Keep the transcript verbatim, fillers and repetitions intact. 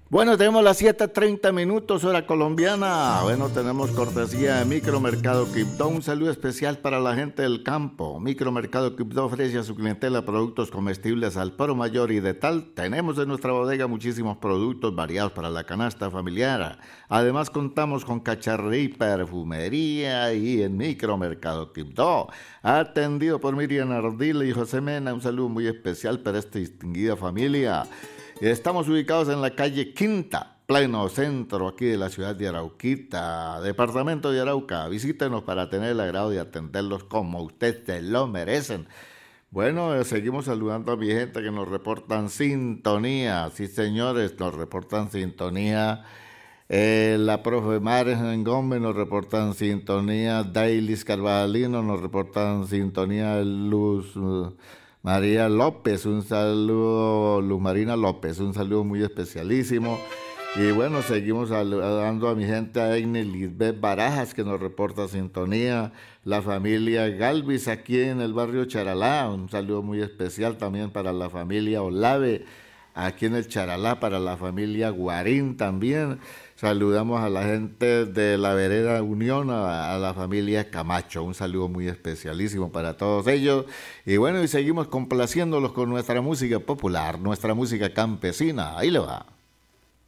Bueno, tenemos las siete treinta minutos, hora colombiana. Bueno, tenemos cortesía de Micromercado Quibdó. Un saludo especial para la gente del campo. Micromercado Quibdó ofrece a su clientela productos comestibles al por mayor y de tal. Tenemos en nuestra bodega muchísimos productos variados para la canasta familiar. Además, contamos con cacharrería y perfumería y en Micromercado Quibdó. Atendido por Miriam Ardila y José Mena. Un saludo muy especial para esta distinguida familia. Estamos ubicados en la calle Quinta, pleno centro aquí de la ciudad de Arauquita, departamento de Arauca. Visítenos para tener el agrado de atenderlos como ustedes se lo merecen. Bueno, eh, seguimos saludando a mi gente que nos reportan sintonía. Sí, señores, nos reportan sintonía. Eh, la profe Mares en Gómez nos reportan sintonía. Dailis Carvajalino nos reportan sintonía. Luz... Uh, María López, un saludo, Luz Marina López, un saludo muy especialísimo. Y bueno, seguimos saludando a mi gente, a Egni Lisbeth Barajas, que nos reporta sintonía, la familia Galvis aquí en el barrio Charalá, un saludo muy especial también para la familia Olave, aquí en el Charalá, para la familia Guarín también. Saludamos a la gente de la vereda Unión, a, a la familia Camacho. Un saludo muy especialísimo para todos ellos. Y bueno, y seguimos complaciéndolos con nuestra música popular, nuestra música campesina. Ahí le va.